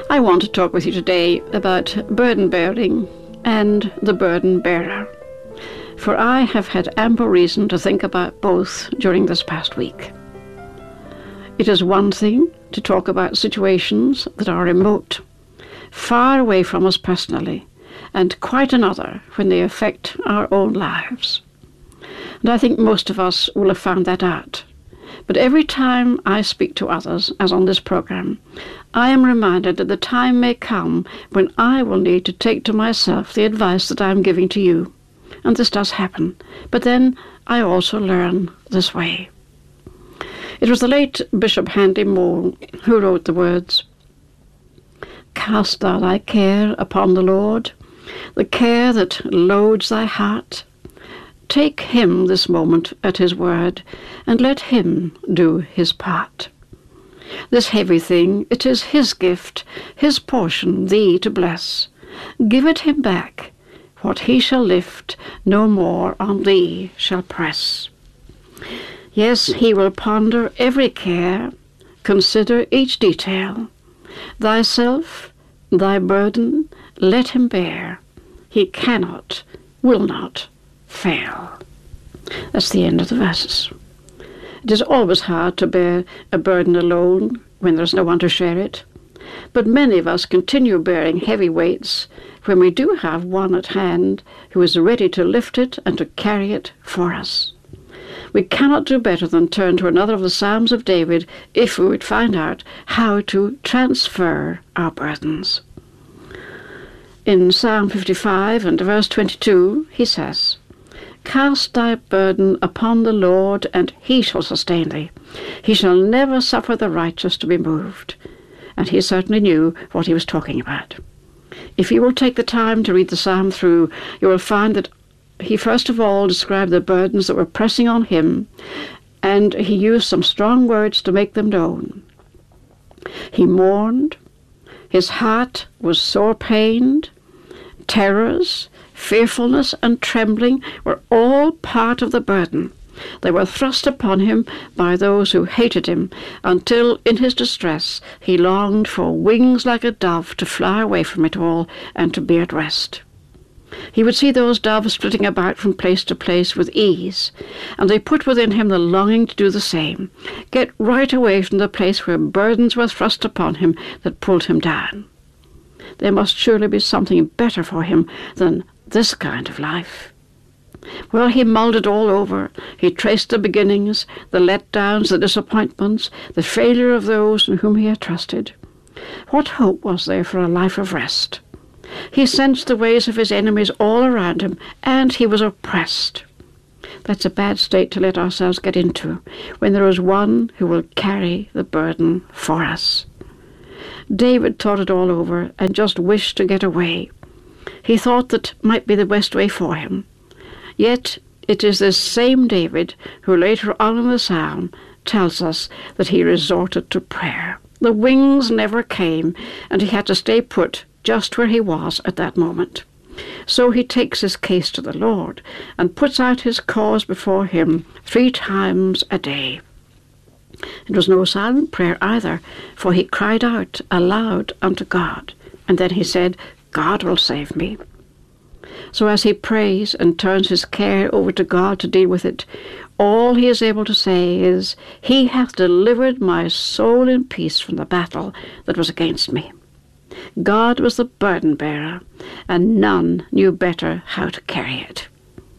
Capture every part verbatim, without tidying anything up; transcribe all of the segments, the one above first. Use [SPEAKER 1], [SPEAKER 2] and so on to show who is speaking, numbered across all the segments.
[SPEAKER 1] I want to talk with you today about burden bearing and the burden bearer, for I have had ample reason to think about both during this past week. It is one thing to talk about situations that are remote, far away from us personally, and quite another when they affect our own lives. And I think most of us will have found that out. But every time I speak to others, as on this program, I am reminded that the time may come when I will need to take to myself the advice that I am giving to you. And this does happen. But then I also learn this way. It was the late Bishop Handy Moule who wrote the words, "Cast thou thy care upon the Lord, the care that loads thy heart. Take him this moment at his word, and let him do his part. This heavy thing, it is his gift, his portion, thee to bless. Give it him back. What he shall lift, no more on thee shall press." Yes, he will ponder every care, consider each detail. Thyself, thy burden, let him bear. He cannot, will not fail. That's the end of the verses. It is always hard to bear a burden alone when there's no one to share it. But many of us continue bearing heavy weights when we do have one at hand who is ready to lift it and to carry it for us. We cannot do better than turn to another of the Psalms of David if we would find out how to transfer our burdens. In Psalm fifty-five and verse twenty-two, he says, "Cast thy burden upon the Lord, and he shall sustain thee. He shall never suffer the righteous to be moved." And he certainly knew what he was talking about. If you will take the time to read the psalm through, you will find that he first of all described the burdens that were pressing on him, and he used some strong words to make them known. He mourned, his heart was sore pained, terrors, fearfulness and trembling were all part of the burden. They were thrust upon him by those who hated him, until in his distress he longed for wings like a dove to fly away from it all and to be at rest. He would see those doves flitting about from place to place with ease, and they put within him the longing to do the same, get right away from the place where burdens were thrust upon him that pulled him down. There must surely be something better for him than this kind of life. Well, he mulled it all over. He traced the beginnings, the letdowns, the disappointments, the failure of those in whom he had trusted. What hope was there for a life of rest? He sensed the ways of his enemies all around him, and he was oppressed. That's a bad state to let ourselves get into, when there is one who will carry the burden for us. David thought it all over and just wished to get away. He thought that might be the best way for him. Yet it is this same David who later on in the psalm tells us that he resorted to prayer. The wings never came, and he had to stay put just where he was at that moment. So he takes his case to the Lord and puts out his cause before him three times a day. It was no silent prayer either, for he cried out aloud unto God, and then he said, "God will save me." So as he prays and turns his care over to God to deal with it, all he is able to say is, "He hath delivered my soul in peace from the battle that was against me." God was the burden bearer, and none knew better how to carry it.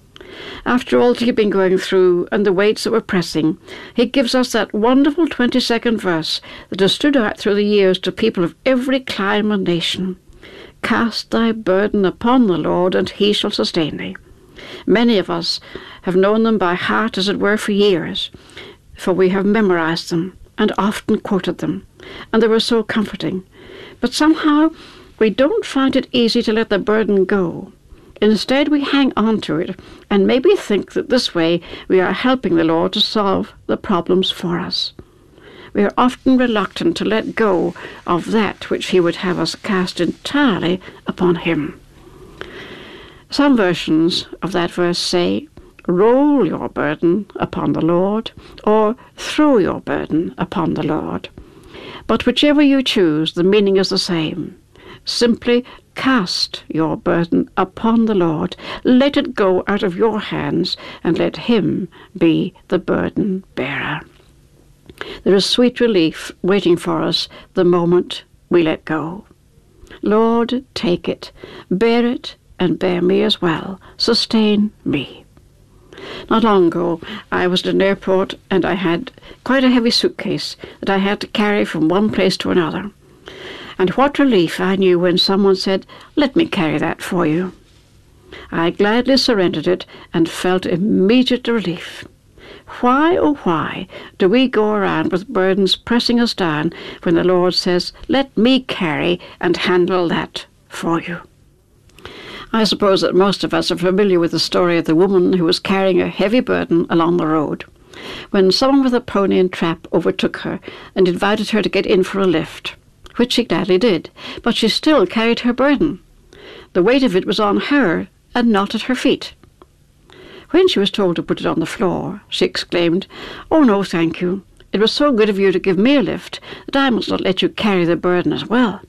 [SPEAKER 1] After all that he had been going through and the weights that were pressing, he gives us that wonderful twenty-second verse that has stood out through the years to people of every clime and nation. "Cast thy burden upon the Lord, and he shall sustain thee." Many of us have known them by heart, as it were, for years, for we have memorized them and often quoted them, and they were so comforting. But somehow we don't find it easy to let the burden go. Instead, we hang on to it and maybe think that this way we are helping the Lord to solve the problems for us. We are often reluctant to let go of that which he would have us cast entirely upon him. Some versions of that verse say, "Roll your burden upon the Lord," or "Throw your burden upon the Lord." But whichever you choose, the meaning is the same. Simply cast your burden upon the Lord. Let it go out of your hands, and let him be the burden bearer. There is sweet relief waiting for us the moment we let go. Lord, take it, bear it, and bear me as well. Sustain me. Not long ago, I was at an airport, and I had quite a heavy suitcase that I had to carry from one place to another. And what relief I knew when someone said, "Let me carry that for you." I gladly surrendered it and felt immediate relief. Why, oh why, do we go around with burdens pressing us down when the Lord says, "Let me carry and handle that for you"? I suppose that most of us are familiar with the story of the woman who was carrying a heavy burden along the road, when someone with a pony and trap overtook her and invited her to get in for a lift, which she gladly did, but she still carried her burden. The weight of it was on her and not at her feet. When she was told to put it on the floor, she exclaimed, "Oh, no, thank you. It was so good of you to give me a lift that I must not let you carry the burden as well."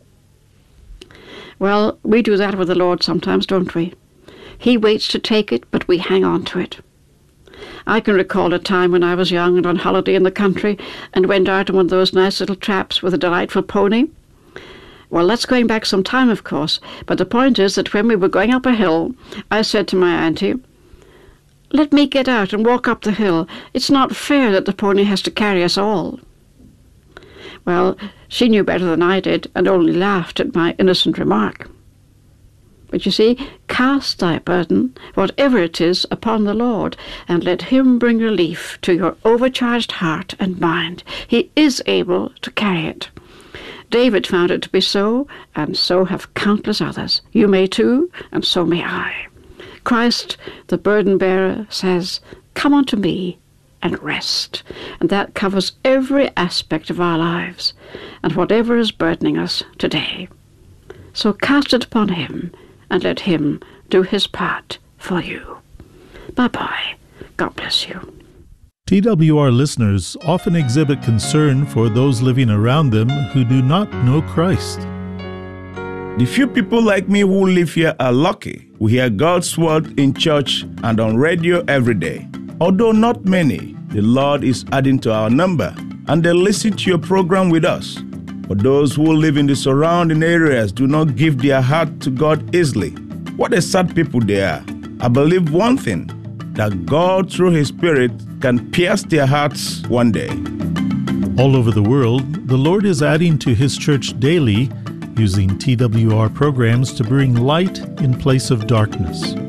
[SPEAKER 1] Well, we do that with the Lord sometimes, don't we? He waits to take it, but we hang on to it. I can recall a time when I was young and on holiday in the country and went out on one of those nice little traps with a delightful pony. Well, that's going back some time, of course, but the point is that when we were going up a hill, I said to my auntie, "Let me get out and walk up the hill. It's not fair that the pony has to carry us all." Well, she knew better than I did and only laughed at my innocent remark. But you see, cast thy burden, whatever it is, upon the Lord, and let him bring relief to your overcharged heart and mind. He is able to carry it. David found it to be so, and so have countless others. You may too, and so may I. Christ, the burden-bearer, says, "Come unto me and rest." And that covers every aspect of our lives and whatever is burdening us today. So cast it upon him and let him do his part for you. Bye-bye. God bless you.
[SPEAKER 2] T W R listeners often exhibit concern for those living around them who do not know Christ.
[SPEAKER 3] The few people like me who live here are lucky. We hear God's word in church and on radio every day. Although not many, the Lord is adding to our number, and they listen to your program with us. But those who live in the surrounding areas do not give their heart to God easily. What a sad people they are. I believe one thing, that God through His Spirit can pierce their hearts one day.
[SPEAKER 2] All over the world, the Lord is adding to His church daily, using T W R programs to bring light in place of darkness.